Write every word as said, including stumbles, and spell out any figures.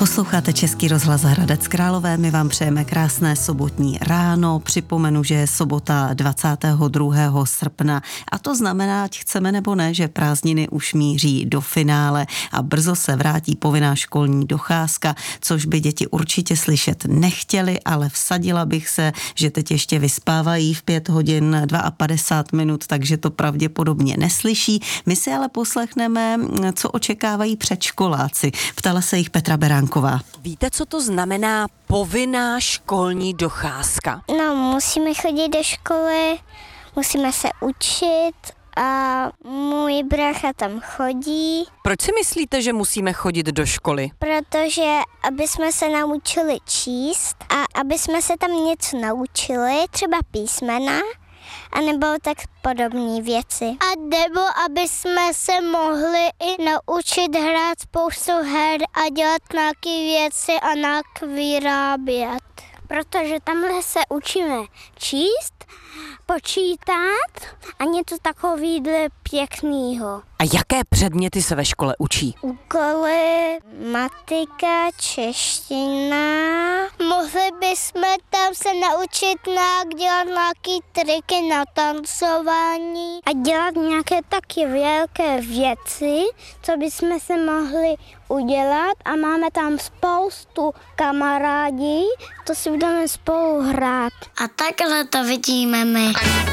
Posloucháte Český rozhlas Hradec Králové, my vám přejeme krásné sobotní ráno. Připomenu, že je sobota dvacátého druhého srpna a to znamená, ať chceme nebo ne, že prázdniny už míří do finále a brzo se vrátí povinná školní docházka, což by děti určitě slyšet nechtěli, ale vsadila bych se, že teď ještě vyspávají v pět hodin padesát dva minut, takže to pravděpodobně neslyší. My si ale poslechneme, co očekávají předškoláci. Ptala se jich Petra Beránková. Víte, co to znamená povinná školní docházka? No, musíme chodit do školy, musíme se učit a můj brácha tam chodí. Proč si myslíte, že musíme chodit do školy? Protože aby jsme se naučili číst a aby jsme se tam něco naučili, třeba písmena, a nebo tak podobné věci. A nebo aby jsme se mohli i naučit hrát spoustu her a dělat nějaké věci a nějak vyrábět. Protože tamhle se učíme číst, počítat a něco takového pěkného. A jaké předměty se ve škole učí? Úkoly, matika, čeština. Mohli bychom tam se naučit nějak dělat nějaké triky na tancování a dělat nějaké taky velké věci, co bychom se mohli udělat a máme tam spoustu kamarádí, to si budeme spolu hrát. A takhle to vidíme my.